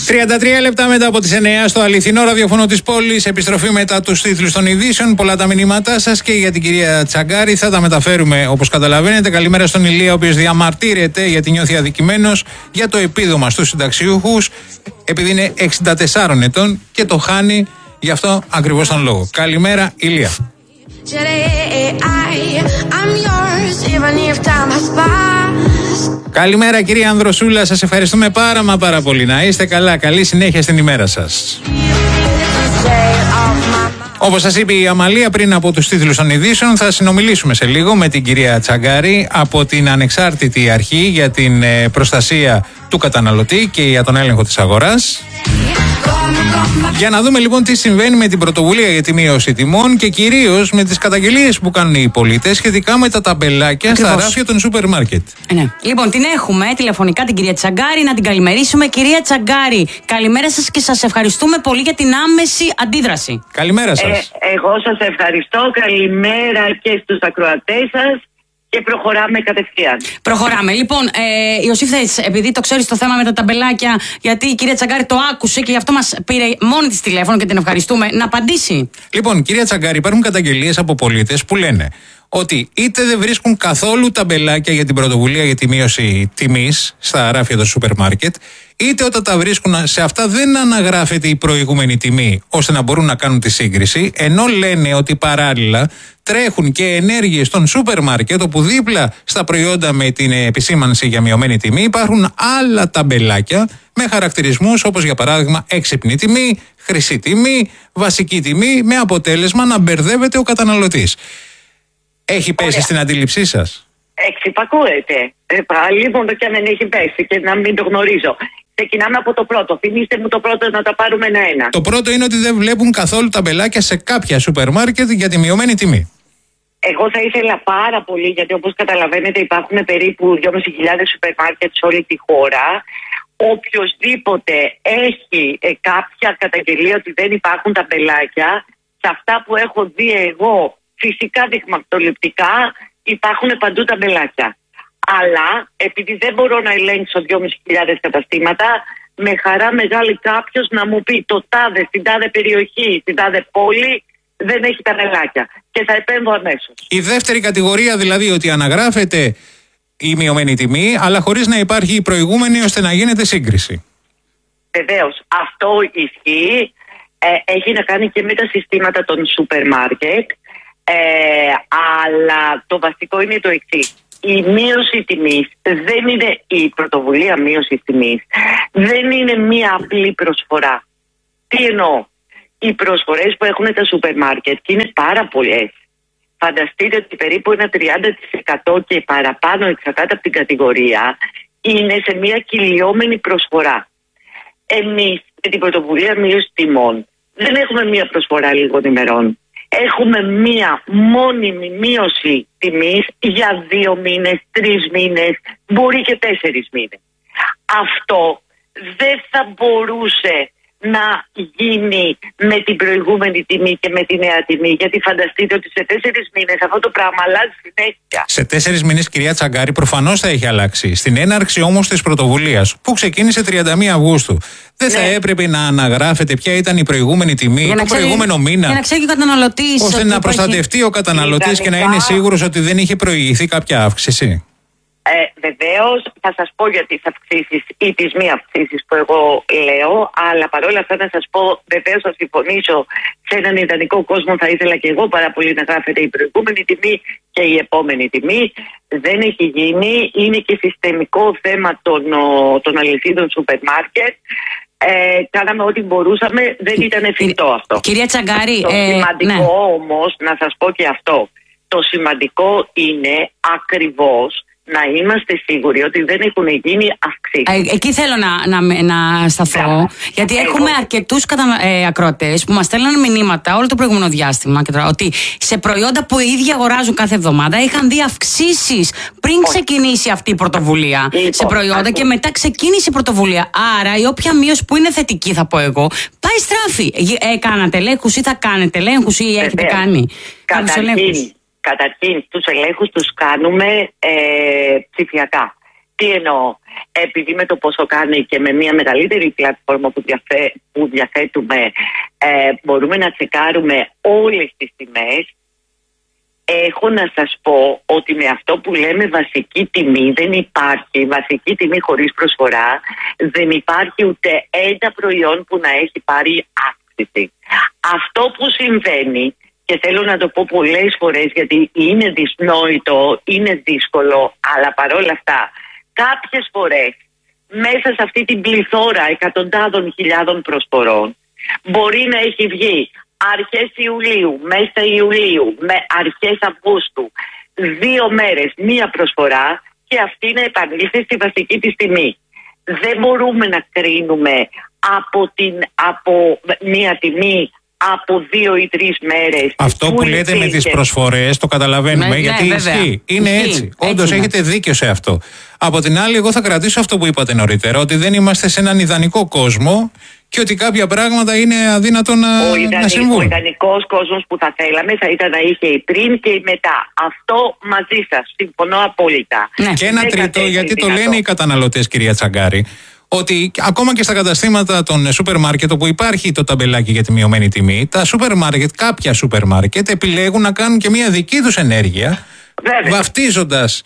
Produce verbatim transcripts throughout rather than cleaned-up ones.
τριάντα τρία λεπτά μετά από τις εννιά στο αληθινό ραδιοφωνό της πόλης. Επιστροφή μετά τους τίτλους των ειδήσεων. Πολλά τα μηνύματά σας και για την κυρία Τσαγκάρη θα τα μεταφέρουμε όπως καταλαβαίνετε. Καλημέρα στον Ηλία, ο οποίος διαμαρτύρεται γιατί νιώθει αδικημένος για το επίδομα στους συνταξιούχους, επειδή είναι εξήντα τεσσάρων ετών και το χάνει γι' αυτό ακριβώς τον λόγο. Καλημέρα, Ηλία. Καλημέρα κυρία Ανδροσούλα, σας ευχαριστούμε πάρα μα πάρα πολύ. Να είστε καλά, καλή συνέχεια στην ημέρα σας. Όπως σας είπε η Αμαλία πριν από τους τίτλους των ειδήσεων, θα συνομιλήσουμε σε λίγο με την κυρία Τσαγκάρη από την Ανεξάρτητη Αρχή για την προστασία του καταναλωτή και για τον έλεγχο της αγοράς. Για να δούμε λοιπόν τι συμβαίνει με την πρωτοβουλία για τη μείωση τιμών και κυρίως με τις καταγγελίες που κάνουν οι πολίτες σχετικά με τα ταμπελάκια Ακριβώς. στα ράφια των σούπερ μάρκετ. Ναι. Λοιπόν, την έχουμε τηλεφωνικά την κυρία Τσαγκάρη, να την καλημερίσουμε. Κυρία Τσαγκάρη, καλημέρα σας και σας ευχαριστούμε πολύ για την άμεση αντίδραση. Καλημέρα σας. Ε, εγώ σας ευχαριστώ. Καλημέρα και στους ακροατές σας. Και προχωράμε κατευθείαν. Προχωράμε. Λοιπόν, ε, Ιωσήφ, επειδή το ξέρεις το θέμα με τα ταμπελάκια, γιατί η κυρία Τσαγκάρη το άκουσε και γι' αυτό μας πήρε μόνη της τηλέφωνο και την ευχαριστούμε, να απαντήσει. Λοιπόν, κυρία Τσαγκάρη, υπάρχουν καταγγελίες από πολίτες που λένε ότι είτε δεν βρίσκουν καθόλου ταμπελάκια για την πρωτοβουλία για τη μείωση τιμής στα ράφια των σούπερ μάρκετ, είτε όταν τα βρίσκουν σε αυτά δεν αναγράφεται η προηγούμενη τιμή ώστε να μπορούν να κάνουν τη σύγκριση, ενώ λένε ότι παράλληλα τρέχουν και ενέργειες των σούπερ μάρκετ όπου δίπλα στα προϊόντα με την επισήμανση για μειωμένη τιμή υπάρχουν άλλα ταμπελάκια με χαρακτηρισμούς όπως για παράδειγμα έξυπνη τιμή, χρυσή τιμή, βασική τιμή, με αποτέλεσμα να μπερδεύεται ο καταναλωτής. Έχει πέσει Ωραία. στην αντίληψή σας? Εξυπακούεται. Ε, πάλι μόνο και αν δεν έχει πέσει και να μην το γνωρίζω. Ξεκινάμε από το πρώτο. Θυμήστε μου το πρώτο να τα πάρουμε ένα-ένα. Το πρώτο είναι ότι δεν βλέπουν καθόλου ταμπελάκια σε κάποια σούπερ μάρκετ για τη μειωμένη τιμή. Εγώ θα ήθελα πάρα πολύ, γιατί όπως καταλαβαίνετε υπάρχουν περίπου δυόμισι χιλιάδες σούπερ μάρκετ σε όλη τη χώρα. Οποιοςδήποτε έχει ε, κάποια καταγγελία ότι δεν υπάρχουν ταμπελάκια, σε αυτά που έχω δει εγώ, φυσικά δειγματοληπτικά, υπάρχουν παντού ταμπελάκια. Αλλά επειδή δεν μπορώ να ελέγξω δυόμισι χιλιάδες καταστήματα, με χαρά μεγάλη κάποιος να μου πει το τάδε, στην τάδε περιοχή, στην τάδε πόλη δεν έχει ταμπελάκια. Και θα επέμβω αμέσως. Η δεύτερη κατηγορία δηλαδή ότι αναγράφεται η μειωμένη τιμή, αλλά χωρίς να υπάρχει η προηγούμενη ώστε να γίνεται σύγκριση. Βεβαίως, αυτό ισχύει. Ε, έχει να κάνει και με τα συστήματα των σούπερ μάρκετ. Ε, αλλά το βασικό είναι το εξής. Η μείωση τιμής δεν είναι η πρωτοβουλία μείωση τιμής. Δεν είναι μία απλή προσφορά. Τι εννοώ? Οι προσφορές που έχουν τα σούπερ μάρκετ και είναι πάρα πολλές. Φανταστείτε ότι περίπου ένα τριάντα τοις εκατό και παραπάνω εξαρτάται από την κατηγορία είναι σε μία κυλιόμενη προσφορά. Εμείς με την πρωτοβουλία μείωση τιμών δεν έχουμε μία προσφορά λίγων ημερών. Έχουμε μία μόνιμη μείωση τιμής για δύο μήνες, τρεις μήνες, μπορεί και τέσσερις μήνες. Αυτό δεν θα μπορούσε να γίνει με την προηγούμενη τιμή και με τη νέα τιμή, γιατί φανταστείτε ότι σε τέσσερις μήνες αυτό το πράγμα αλλάζει συνέχεια. Σε τέσσερις μήνες, κυρία Τσαγκάρη, προφανώς θα έχει αλλάξει. Στην έναρξη όμως της πρωτοβουλίας, που ξεκίνησε τριάντα μία Αυγούστου, δεν ναι. θα έπρεπε να αναγράφεται ποια ήταν η προηγούμενη τιμή, το ξέρει, προηγούμενο μήνα, για να ξέρει ο καταναλωτής, ώστε να προστατευτεί έχει... ο καταναλωτής και να είναι σίγουρος ότι δεν είχε προηγηθεί κάποια αύξηση? Ε, βεβαίως θα σας πω για τις αυξήσεις ή τις μη αυξήσεις που εγώ λέω, αλλά παρόλα αυτά να σας πω, βεβαίως θα συμφωνήσω, σε έναν ιδανικό κόσμο θα ήθελα και εγώ πάρα πολύ να γράφεται η προηγούμενη τιμή και η επόμενη τιμή. Δεν έχει γίνει, είναι και συστημικό θέμα των, των αλυσίδων σούπερ μάρκετ. Ε, κάναμε ό,τι μπορούσαμε, δεν ήταν εφικτό αυτό. Κυρία Τσαγκάρη, το ε, σημαντικό ναι. όμως, να σας πω και αυτό, το σημαντικό είναι ακριβώς να είμαστε σίγουροι ότι δεν έχουν γίνει αυξήσεις. Ε, εκεί θέλω να, να, να σταθώ. Μπράβο. Γιατί Εγώ... έχουμε αρκετούς κατα... ε, ακροατές που μας στέλνουν μηνύματα όλο το προηγούμενο διάστημα και τώρα, ότι σε προϊόντα που οι ίδιοι αγοράζουν κάθε εβδομάδα είχαν δει αυξήσεις πριν Όχι. ξεκινήσει αυτή η πρωτοβουλία. Λοιπόν, σε προϊόντα ας... και μετά ξεκίνησε η πρωτοβουλία. Άρα η όποια μείωση που είναι θετική, θα πω εγώ, πάει στράφη. Ε, κάνατε ελέγχους ή θα κάνετε ελέγχους ή Βεβαίως. έχετε κάνει κάποιους ελέγχους? Καταρχήν, τους ελέγχους τους κάνουμε ε, ψηφιακά. Τι εννοώ? Επειδή με το πόσο κάνει και με μια μεγαλύτερη πλατφόρμα που, διαθέ, που διαθέτουμε ε, μπορούμε να τσεκάρουμε όλες τις τιμές. Έχω να σας πω ότι με αυτό που λέμε βασική τιμή δεν υπάρχει, βασική τιμή χωρίς προσφορά, δεν υπάρχει ούτε ένα προϊόν που να έχει πάρει αύξηση. Αυτό που συμβαίνει, και θέλω να το πω πολλές φορές γιατί είναι δυσνόητο, είναι δύσκολο, αλλά παρόλα αυτά κάποιες φορές μέσα σε αυτή την πληθώρα εκατοντάδων χιλιάδων προσφορών μπορεί να έχει βγει αρχές Ιουλίου, μέσα Ιουλίου, με αρχές Αυγούστου, δύο μέρες, μία προσφορά και αυτή να επανήλθε στη βασική της τιμή. Δεν μπορούμε να κρίνουμε από, την, από μία τιμή από δύο ή τρεις μέρες. Αυτό που, που λέτε με τις προσφορές το καταλαβαίνουμε, ναι, γιατί ναι, ισχύει. Είναι ισχύει. Έτσι. Όντως έχετε δίκιο σε αυτό. Από την άλλη, εγώ θα κρατήσω αυτό που είπατε νωρίτερα, ότι δεν είμαστε σε έναν ιδανικό κόσμο και ότι κάποια πράγματα είναι αδύνατο να, ιδανικό, να συμβούν. Ο ιδανικός κόσμος που θα θέλαμε θα ήταν να είχε η πριν και η μετά. Αυτό μαζί σας. Συμφωνώ απόλυτα. Ναι. Και ένα τρίτο, γιατί το λένε οι καταναλωτές, κυρία Τσαγκάρη, ότι ακόμα και στα καταστήματα των σούπερ μάρκετ όπου υπάρχει το ταμπελάκι για τη μειωμένη τιμή, τα σούπερ μάρκετ, κάποια σούπερ μάρκετ επιλέγουν να κάνουν και μια δική τους ενέργεια, βαφτίζοντας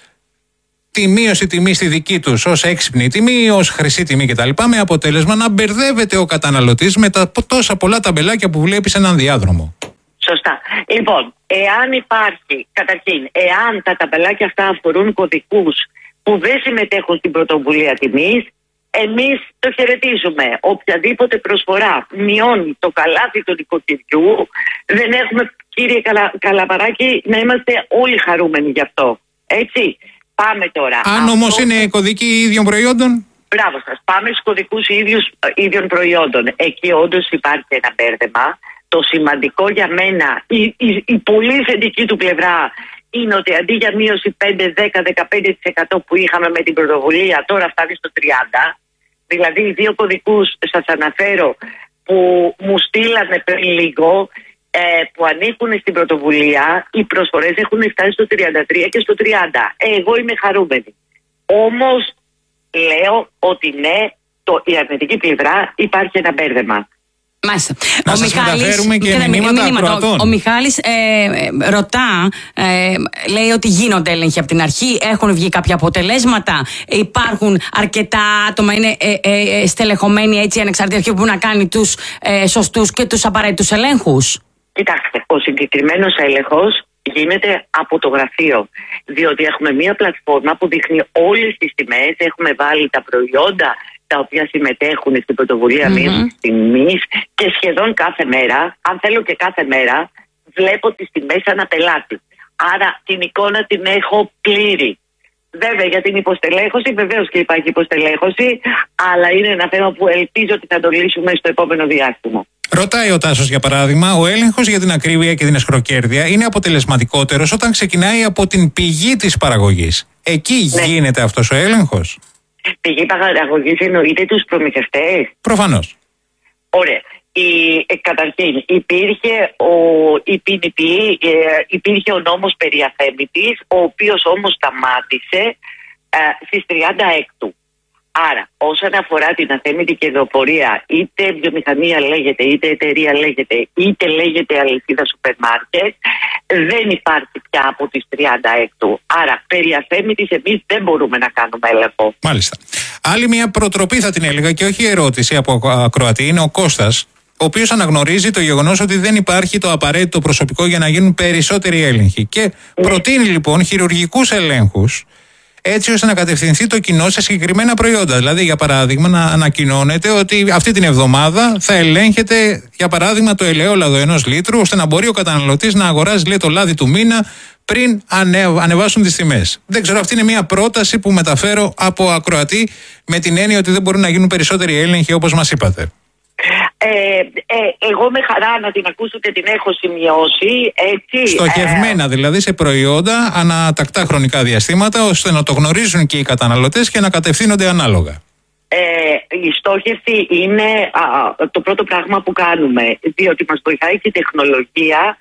τη μείωση τιμή στη δική τους ως έξυπνη τιμή, ως χρυσή τιμή κτλ. Με αποτέλεσμα να μπερδεύεται ο καταναλωτής με τα τόσα πολλά ταμπελάκια που βλέπει σε έναν διάδρομο. Σωστά. Λοιπόν, εάν υπάρχει, καταρχήν, εάν τα ταμπελάκια αυτά αφορούν κωδικούς που δεν συμμετέχουν στην πρωτοβουλία τιμής, εμείς το χαιρετίζουμε. Οποιαδήποτε προσφορά μειώνει το καλάθι του νοικοκυριού, δεν έχουμε, κύριε Καλα, Καλαπαράκη, να είμαστε όλοι χαρούμενοι γι' αυτό. Έτσι. Πάμε τώρα. Αν όμως είναι κωδικοί ίδιων προϊόντων. Μπράβο σας. Πάμε στους κωδικούς ίδιους, ίδιων προϊόντων. Εκεί όντως υπάρχει ένα μπέρδεμα. Το σημαντικό για μένα, η, η, η πολύ θετική του πλευρά, είναι ότι αντί για μείωση πέντε, δέκα, δεκαπέντε τοις εκατό που είχαμε με την πρωτοβουλία, τώρα φτάνει στο τριάντα τοις εκατό. Δηλαδή οι δύο κωδικούς σας αναφέρω που μου στείλανε πριν λίγο, ε, που ανήκουν στην πρωτοβουλία, οι προσφορές έχουν φτάσει στο τριάντα τρία και στο τριάντα. Ε, εγώ είμαι χαρούμενη. Όμως λέω ότι ναι, το, η αρνητική πλευρά υπάρχει ένα μπέρδεμα. Μάλιστα. Να ο σας μεταφέρουμε και, και μηνύματα ακροατών. Ο, ο Μιχάλης ε, ε, ρωτά, ε, λέει ότι γίνονται έλεγχοι από την αρχή, έχουν βγει κάποια αποτελέσματα, υπάρχουν αρκετά άτομα, είναι ε, ε, στελεχωμένοι έτσι ανεξάρτητοι αρχή που μπορούν να κάνει τους ε, σωστούς και τους απαραίτητους ελέγχους. Κοιτάξτε, ο συγκεκριμένος έλεγχος γίνεται από το γραφείο, διότι έχουμε μία πλατφόρμα που δείχνει όλες τις τιμές, έχουμε βάλει τα προϊόντα τα οποία συμμετέχουν στην πρωτοβουλία mm-hmm. μείωσης τιμής και σχεδόν κάθε μέρα, αν θέλω και κάθε μέρα, βλέπω τις τιμές ανά πελάτη. Άρα την εικόνα την έχω πλήρη. Βέβαια για την υποστελέχωση, βεβαίως και υπάρχει υποστελέχωση, αλλά είναι ένα θέμα που ελπίζω ότι θα το λύσουμε στο επόμενο διάστημα. Ρωτάει ο Τάσος για παράδειγμα, ο έλεγχος για την ακρίβεια και την αισχροκέρδεια είναι αποτελεσματικότερος όταν ξεκινάει από την πηγή της παραγωγής. Εκεί ναι. γίνεται αυτός ο έλεγχος. Πηγή παραγωγής εννοείται τους προμηθευτές. Προφανώς. Ωραία. Η, ε, καταρχήν υπήρχε ο, η ποινική, ε, υπήρχε ο νόμος περί αθέμητης, ο οποίος όμως σταμάτησε ε, στις τριάντα έκτου. Άρα όσον αφορά την αθέμητη κερδοφορία, είτε βιομηχανία λέγεται, είτε εταιρεία λέγεται, είτε λέγεται αλυσίδα σούπερ μάρκετ, δεν υπάρχει πια από τις τριάντα έκτου. Άρα περί αθέμητης εμείς δεν μπορούμε να κάνουμε έλεγχο. Μάλιστα. Άλλη μια προτροπή θα την έλεγα και όχι ερώτηση από ακροατή, είναι ο Κώστας, ο οποίος αναγνωρίζει το γεγονός ότι δεν υπάρχει το απαραίτητο προσωπικό για να γίνουν περισσότεροι έλεγχοι και ναι. προτείνει λοιπόν χειρουργικούς ελέγχους, έτσι ώστε να κατευθυνθεί το κοινό σε συγκεκριμένα προϊόντα. Δηλαδή, για παράδειγμα, να ανακοινώνεται ότι αυτή την εβδομάδα θα ελέγχεται, για παράδειγμα, το ελαιόλαδο ενός λίτρου, ώστε να μπορεί ο καταναλωτής να αγοράζει, λέει, το λάδι του μήνα πριν ανε, ανεβάσουν τις τιμές. Δεν ξέρω, αυτή είναι μια πρόταση που μεταφέρω από ακροατή, με την έννοια ότι δεν μπορούν να γίνουν περισσότεροι έλεγχοι, όπως μας είπατε. Ε, ε, εγώ με χαρά να την ακούσω και την έχω σημειώσει, έτσι. Στοχευμένα ε, δηλαδή σε προϊόντα ανατακτά χρονικά διαστήματα, ώστε να το γνωρίζουν και οι καταναλωτές και να κατευθύνονται ανάλογα. Ε, η στόχευση είναι α, το πρώτο πράγμα που κάνουμε, διότι μας βοηθάει και η τεχνολογία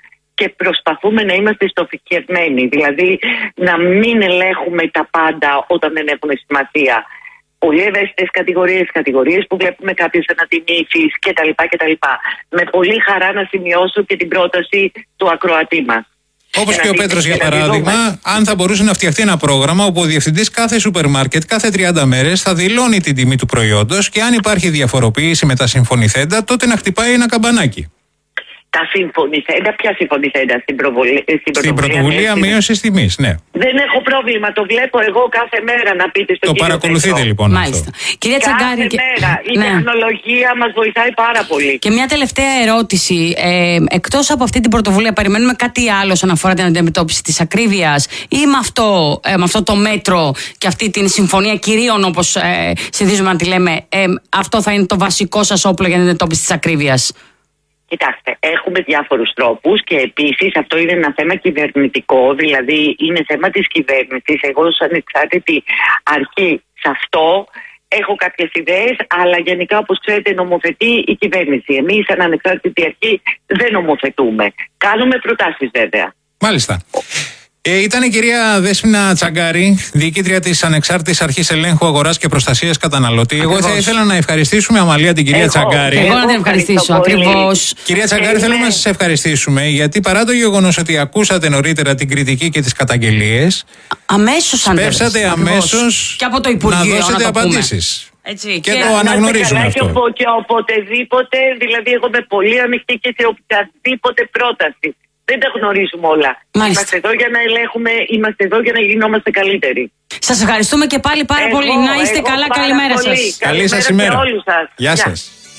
και προσπαθούμε να είμαστε στοχευμένοι. Δηλαδή να μην ελέγχουμε τα πάντα όταν δεν έχουν σημασία. Πολύ ευαίσθητες κατηγορίες, κατηγορίες που βλέπουμε κάποιες ανατιμήσεις κτλ, κτλ. Με πολύ χαρά να σημειώσω και την πρόταση του ακροατή μας. Όπως και ο Πέτρος, για παράδειγμα, αν θα μπορούσε να φτιαχτεί ένα πρόγραμμα όπου ο διευθυντής κάθε σούπερ μάρκετ κάθε τριάντα μέρες θα δηλώνει την τιμή του προϊόντος και αν υπάρχει διαφοροποίηση με τα συμφωνηθέντα, τότε να χτυπάει ένα καμπανάκι. Τα συμφωνηθέντα, ποια συμφωνηθέντα στην, προβολή, στην, στην πρωτοβουλία μείωσης τιμής, ναι. Δεν έχω πρόβλημα, το βλέπω εγώ κάθε μέρα να πείτε στον Το κύριο παρακολουθείτε Πέτρο. λοιπόν. Μάλιστα. Αυτό. Κυρία Τσαγκάρη. Κάθε και... μέρα. Η ναι. τεχνολογία μας βοηθάει πάρα πολύ. Και μια τελευταία ερώτηση. Ε, εκτός από αυτή την πρωτοβουλία, περιμένουμε κάτι άλλο όσον αφορά την αντιμετώπιση της ακρίβειας ή με αυτό, ε, με αυτό το μέτρο και αυτή την συμφωνία κυρίων, όπως ε, συνηθίζουμε να τη λέμε, ε, αυτό θα είναι το βασικό σας όπλο για την αντιμετώπιση της ακρίβειας? Κοιτάξτε, έχουμε διάφορους τρόπους και επίσης αυτό είναι ένα θέμα κυβερνητικό, δηλαδή είναι θέμα της κυβέρνησης. Εγώ ως ανεξάρτητη αρχή σε αυτό έχω κάποιες ιδέες, αλλά γενικά όπως ξέρετε νομοθετεί η κυβέρνηση. Εμείς σαν ανεξάρτητη αρχή δεν νομοθετούμε. Κάνουμε προτάσεις βέβαια. Μάλιστα. Ε, ήταν η κυρία Δέσποινα Τσαγκάρη, διοικήτρια της Ανεξάρτητης Αρχής Ελέγχου Αγοράς και Προστασίας Καταναλωτή. Εγώ θα ήθελα να ευχαριστήσουμε, Αμαλία, την κυρία Εγώ, Τσαγκάρη. Εγώ να την ευχαριστήσω, ακριβώς. Κυρία Τσαγκάρη, Ε, θέλουμε ναι. να σας ευχαριστήσουμε, γιατί παρά το γεγονός ότι ακούσατε νωρίτερα την κριτική και τις καταγγελίες, Αμέσως αντέδρασε. σπεύσατε αμέσως και από το Υπουργείο, να δώσετε να το πούμε. απαντήσεις. Έτσι, Και και το Να είστε αναγνωρίζουμε καλά αυτό. Και, οπο, και οποτεδήποτε, δηλαδή εγώ είμαι πολύ ανοιχτή και σε οποιαδήποτε πρόταση. Δεν τα γνωρίζουμε όλα. Μάλιστα. Είμαστε εδώ για να ελέγχουμε, είμαστε εδώ για να γινόμαστε καλύτεροι. Σας ευχαριστούμε και πάλι πάρα Εγώ, πολύ. Να είστε εγώ καλά, πάρα καλημέρα πολύ. σας. Καλή σας Καλημέρα ημέρα. σε όλους σας. Γεια Γεια. σας.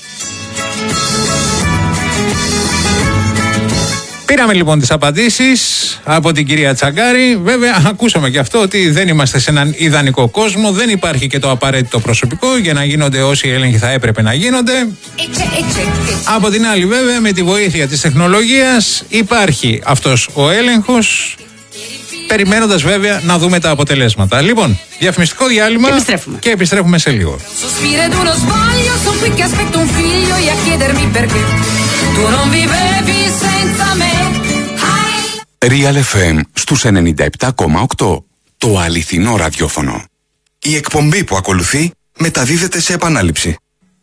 Πήραμε λοιπόν τις απαντήσεις από την κυρία Τσαγκάρη. Βέβαια, ακούσαμε και αυτό ότι δεν είμαστε σε έναν ιδανικό κόσμο. Δεν υπάρχει και το απαραίτητο προσωπικό για να γίνονται όσοι έλεγχοι θα έπρεπε να γίνονται. Από την άλλη, βέβαια, με τη βοήθεια της τεχνολογίας υπάρχει αυτός ο έλεγχος. Περιμένοντας βέβαια να δούμε τα αποτελέσματα. Λοιπόν, διαφημιστικό διάλειμμα Και επιστρέφουμε. και επιστρέφουμε σε λίγο. Sospiro ed uno sbaglio, son qui che aspetto un figlio e a chiedermi perché tu non vivevi senza me. Real εφ εμ στους ενενήντα επτά κόμμα οκτώ. Το αληθινό ραδιόφωνο. Η εκπομπή που ακολουθεί μεταδίδεται σε επανάληψη.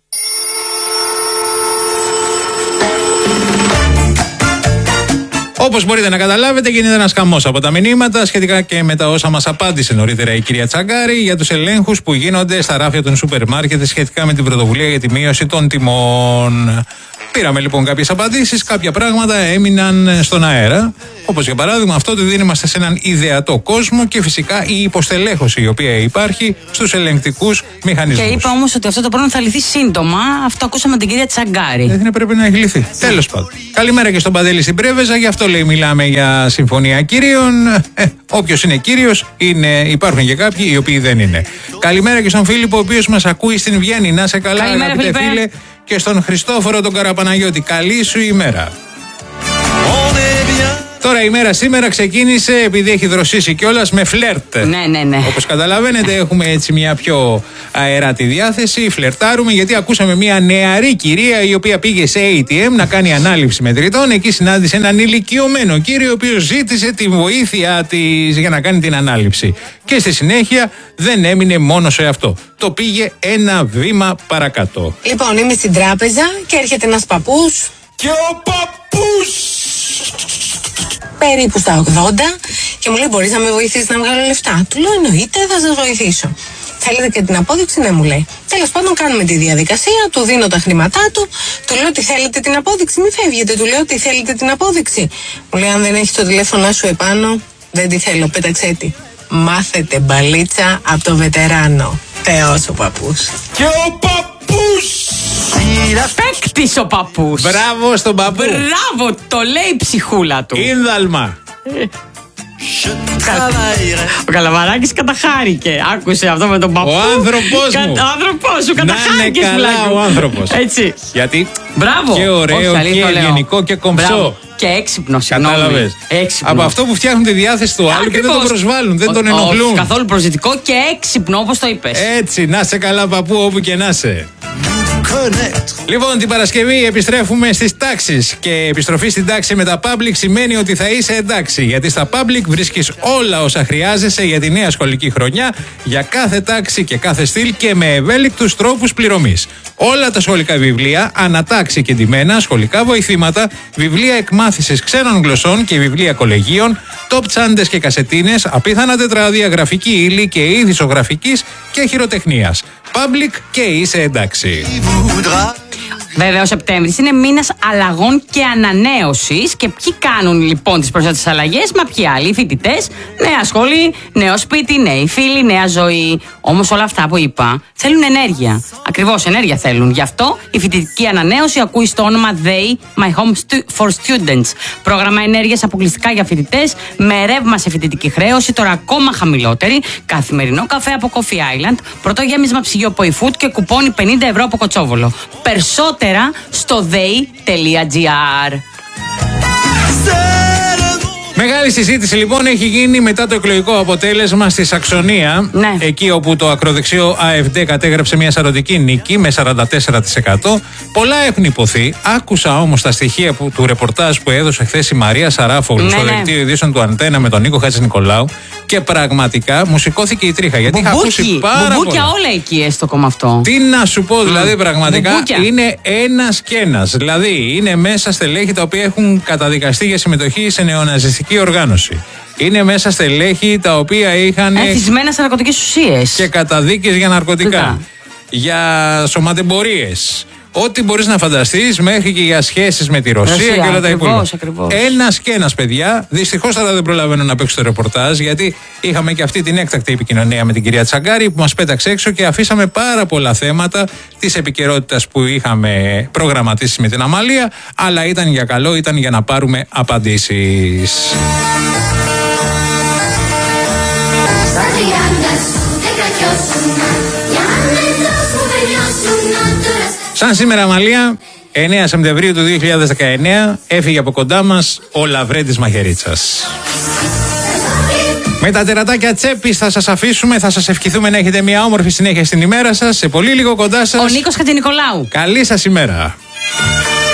Όπως μπορείτε να καταλάβετε, γίνεται ένας χαμός από τα μηνύματα σχετικά και με τα όσα μας απάντησε νωρίτερα η κυρία Τσαγκάρη για τους ελέγχους που γίνονται στα ράφια των σούπερ μάρκετ σχετικά με την πρωτοβουλία για τη μείωση των τιμών. Πήραμε λοιπόν κάποιες απαντήσεις, κάποια πράγματα έμειναν στον αέρα. Όπως για παράδειγμα αυτό ότι δεν είμαστε σε έναν ιδεατό κόσμο και φυσικά η υποστελέχωση η οποία υπάρχει στους ελεγκτικούς μηχανισμούς. Και είπα όμως ότι αυτό το πρόβλημα θα λυθεί σύντομα. Αυτό ακούσαμε την κυρία Τσαγκάρη. Δεν έπρεπε να έχει λυθεί. Τέλος πάντων. Καλημέρα και στον Παντέλη στην Πρέβεζα. Γι' αυτό λέει μιλάμε για συμφωνία κύριων. Ε, όποιος είναι κύριος, είναι, υπάρχουν και κάποιοι οι οποίοι δεν είναι. Καλημέρα και στον Φίλιππο, ο οποίος μας ακούει στην Βιέννη. Να σε καλά, Καλημέρα, αγαπητέ Φίλιππε. φίλε. Και στον Χριστόφορο τον Καραπαναγιώτη. Καλή σου ημέρα. Τώρα η μέρα σήμερα ξεκίνησε επειδή έχει δροσίσει κιόλας με φλερτ. Ναι, ναι, ναι. Όπως καταλαβαίνετε, έχουμε έτσι μια πιο αεράτη διάθεση. Φλερτάρουμε γιατί ακούσαμε μια νεαρή κυρία η οποία πήγε σε έι τι εμ να κάνει ανάληψη μετρητών. Εκεί συνάντησε έναν ηλικιωμένο κύριο, ο οποίος ζήτησε τη βοήθεια της για να κάνει την ανάληψη. Και στη συνέχεια δεν έμεινε μόνο σε αυτό. Το πήγε ένα βήμα παρακάτω. Λοιπόν, είμαι στην τράπεζα και έρχεται ένας παππούς. Και ο παππούς! Περίπου στα ογδόντα και μου λέει: μπορείς να με βοηθήσεις να βγάλω λεφτά? Του λέω: εννοείται, θα σας βοηθήσω. Θέλετε και την απόδειξη? Ναι, μου λέει. Τέλος πάντων, κάνουμε τη διαδικασία, του δίνω τα χρήματά του, του λέω: τι θέλετε την απόδειξη? Μη φεύγετε, του λέω: τι θέλετε την απόδειξη? Μου λέει: αν δεν έχει το τηλέφωνο σου επάνω, δεν τη θέλω, πέταξέ τη. Μάθετε μπαλίτσα από το βετεράνο. Θεός ο παππούς. Και ο παππούς! Παίκτης ο παππούς. Μπράβο στον παππού. Μπράβο, το λέει η ψυχούλα του. Ίνδαλμα. Ο Καλαμαράκης καταχάρηκε. Άκουσε αυτό με τον παππού. Ο άνθρωπός μου. Ο άνθρωπός σου Να είναι καταχάρηκε. καλά ο άνθρωπος. Έτσι. Γιατί Μπράβο. και ωραίο Όχι, αλήθεια και το λέω. ευγενικό και κομψό. Μπράβο. Και έξυπνο, συγγνώμη. Κατάλαβες. Έξυπνο. Από αυτό που φτιάχνουν τη διάθεση του άλλου και δεν τον Ακριβώς. προσβάλλουν, δεν Ο- τον όχι, ενοχλούν. καθόλου προσδυτικό και έξυπνο, όπως το είπες. Έτσι, να σε καλά παππού όπου και να σε. Λοιπόν, την Παρασκευή επιστρέφουμε στις τάξεις. Και επιστροφή στην τάξη με τα Public σημαίνει ότι θα είσαι εντάξει. Γιατί στα Public βρίσκεις όλα όσα χρειάζεσαι για τη νέα σχολική χρονιά, για κάθε τάξη και κάθε στυλ και με ευέλικτους τρόπους πληρωμής. Όλα τα σχολικά βιβλία, ανατάξει και ντυμένα, σχολικά βοηθήματα, βιβλία εκμάθησης ξένων γλωσσών και βιβλία κολεγίων, top τσάντες και κασετίνες, απίθανα τετράδια, γραφική ύλη και είδη ζωγραφικής και χειροτεχνίας. Public και είσαι εντάξει. Βέβαια, ο Σεπτέμβρης είναι μήνας αλλαγών και ανανέωσης. Και ποιοι κάνουν λοιπόν τις πρόσφατες αλλαγές? Μα ποιοι άλλοι? Οι φοιτητές, νέα σχολή, νέο σπίτι, νέοι φίλοι, νέα ζωή. Όμως όλα αυτά που είπα θέλουν ενέργεια. Ακριβώς ενέργεια θέλουν. Γι' αυτό η φοιτητική ανανέωση ακούει στο όνομα They, My Home for Students. Πρόγραμμα ενέργειας αποκλειστικά για φοιτητές, με ρεύμα σε φοιτητική χρέωση, τώρα ακόμα χαμηλότερη, καθημερινό καφέ από Coffee Island, πρώτο γέμισμα ψυγείο από eFood και κουπόνι πενήντα ευρώ από Κοτσόβολο. Περισσότερο στο they τελεία gr. Μεγάλη συζήτηση λοιπόν έχει γίνει μετά το εκλογικό αποτέλεσμα στη Σαξονία. Ναι. Εκεί όπου το ακροδεξιό AfD κατέγραψε μια σαρωτική νίκη με σαράντα τέσσερα τοις εκατό. Πολλά έχουν υποθεί. Άκουσα όμως τα στοιχεία που, του ρεπορτάζ που έδωσε χθες η Μαρία Σαράφογλου, ναι, στο ναι. δελτίο ειδήσεων του Αντένα με τον Νίκο Χατζηνικολάου. Και πραγματικά μου σηκώθηκε η τρίχα. Γιατί μπουμπούκι, είχα ακούσει πάρα μπουμπούκια πολλά. όλα εκεί έστω κόμμα αυτό. Τι να σου πω, δηλαδή, πραγματικά μπουμπούκια. Είναι ένας και ένας. Δηλαδή, είναι μέσα στελέχη τα οποία έχουν καταδικαστεί για συμμετοχή σε νεοναζιστική οργάνωση. Είναι μέσα στελέχη τα οποία είχαν. Εθισμένα σε ναρκωτικές ουσίες. Και καταδίκες για ναρκωτικά. Φυκά. Για σωματεμπορίες. Ό,τι μπορείς να φανταστείς, μέχρι και για σχέσεις με τη Ρωσία, Ρωσία και όλα τα υπόλοιπα. Ένας και ένας, παιδιά. Δυστυχώς τώρα δεν προλαβαίνω να παίξω το ρεπορτάζ, γιατί είχαμε και αυτή την έκτακτη επικοινωνία με την κυρία Τσαγκάρη που μας πέταξε έξω και αφήσαμε πάρα πολλά θέματα της επικαιρότητας που είχαμε προγραμματίσει με την Αμαλία. Αλλά ήταν για καλό, ήταν για να πάρουμε απαντήσεις. Σαν σήμερα, Αμαλία, εννέα Σεπτεμβρίου του δύο χιλιάδες δεκαεννέα, έφυγε από κοντά μας ο Λαβρέντης Μαχαιρίτσας. Με τα τερατάκια τσέπης θα σας αφήσουμε, θα σας ευχηθούμε να έχετε μια όμορφη συνέχεια στην ημέρα σας. Σε πολύ λίγο κοντά σας ο Νίκος Χατζηνικολάου. Καλή σας ημέρα.